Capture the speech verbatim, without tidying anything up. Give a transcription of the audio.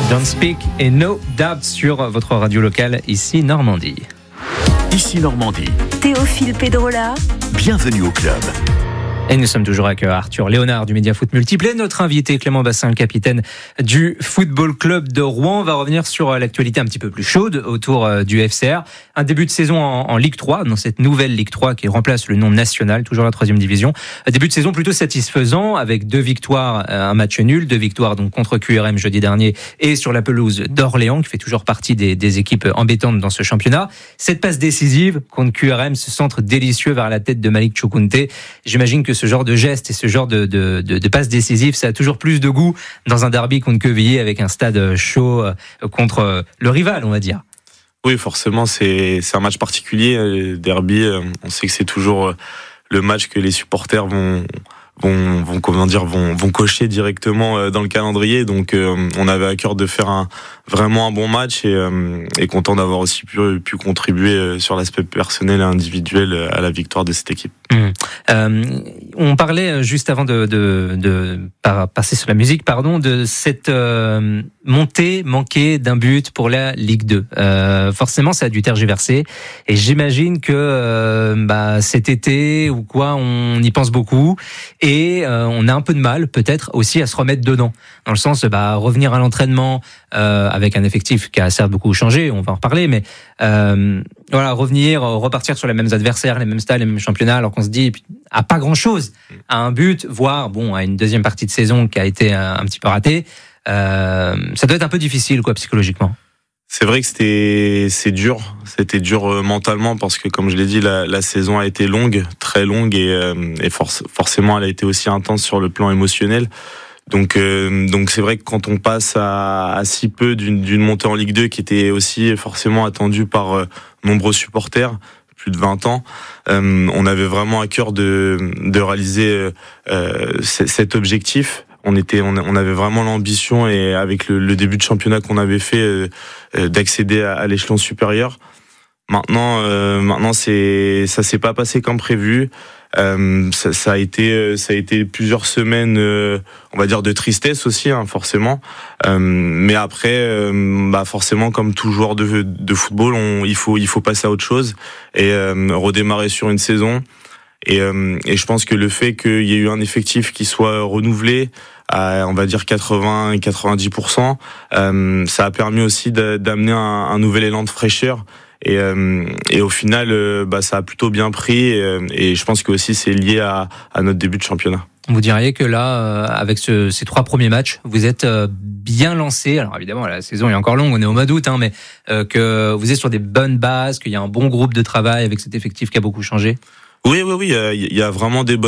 Don't Speak et No Doubt sur votre radio locale, ici Normandie. Ici Normandie. Théophile Pedrola. Bienvenue au club. Et nous sommes toujours avec Arthur Léonard du Média Foot Multiple et notre invité Clément Bassin, le capitaine du Football Club de Rouen. On va revenir sur l'actualité un petit peu plus chaude autour du F C R. Un début de saison en, en Ligue trois, dans cette nouvelle Ligue trois qui remplace le nom national, toujours la troisième division. Un début de saison plutôt satisfaisant avec deux victoires, un match nul, deux victoires donc contre Q R M jeudi dernier et sur la pelouse d'Orléans qui fait toujours partie des, des équipes embêtantes dans ce championnat. Cette passe décisive contre Q R M, ce centre délicieux vers la tête de Malik Choukounté. J'imagine que ce genre de geste et ce genre de, de, de, de passe décisive, ça a toujours plus de goût dans un derby contre Quevilly avec un stade chaud contre le rival, on va dire. Oui, forcément, c'est, c'est un match particulier. Le derby, on sait que c'est toujours le match que les supporters vont, vont, vont comment dire, vont, vont cocher directement dans le calendrier. Donc, on avait à cœur de faire un, vraiment un bon match et, et content d'avoir aussi pu, pu contribuer sur l'aspect personnel et individuel à la victoire de cette équipe. Mmh. Euh, on parlait juste avant de, de, de passer sur la musique, pardon, de cette euh, montée manquée d'un but pour la Ligue deux. Euh, forcément, ça a dû tergiverser et j'imagine que euh, bah, cet été ou quoi, on y pense beaucoup et euh, on a un peu de mal peut-être aussi à se remettre dedans. Dans le sens, bah, revenir à l'entraînement euh, avec un effectif qui a certes beaucoup changé, on va en reparler, mais euh, voilà, revenir, repartir sur les mêmes adversaires, les mêmes stades, les mêmes championnats, alors qu'on se dit à pas grand-chose, à un but, voire bon à une deuxième partie de saison qui a été un, un petit peu ratée. Euh, ça doit être un peu difficile, quoi, psychologiquement. C'est vrai que c'était c'est dur, c'était dur mentalement parce que comme je l'ai dit, la, la saison a été longue, très longue et, euh, et forc- forcément elle a été aussi intense sur le plan émotionnel. Donc euh, donc c'est vrai que quand on passe à, à si peu d'une, d'une montée en Ligue deux qui était aussi forcément attendue par euh, nombreux supporters, plus de vingt ans, euh, on avait vraiment à cœur de de réaliser euh, cet objectif. On était, on, on avait vraiment l'ambition et avec le, le début de championnat qu'on avait fait euh, d'accéder à, à l'échelon supérieur. Maintenant, euh, maintenant c'est, ça s'est pas passé comme prévu. Euh, ça, ça a été, ça a été plusieurs semaines, euh, on va dire de tristesse aussi, hein, forcément. Euh, mais après, euh, bah forcément, comme tout joueur de, de football, on, il faut, il faut passer à autre chose et euh, redémarrer sur une saison. Et, euh, et je pense que le fait qu'il y ait eu un effectif qui soit renouvelé à, on va dire quatre-vingts et quatre-vingt-dix pour cent, euh, ça a permis aussi de, d'amener un, un nouvel élan de fraîcheur. Et, euh, et au final, euh, bah, ça a plutôt bien pris. Et, et je pense que aussi c'est lié à, à notre début de championnat. Vous diriez que là, euh, avec ce, ces trois premiers matchs, vous êtes euh, bien lancé. Alors évidemment, la saison est encore longue, on est au mois d'août, hein, mais euh, que vous êtes sur des bonnes bases, qu'il y a un bon groupe de travail avec cet effectif qui a beaucoup changé. Oui, oui, oui, il y a vraiment des bonnes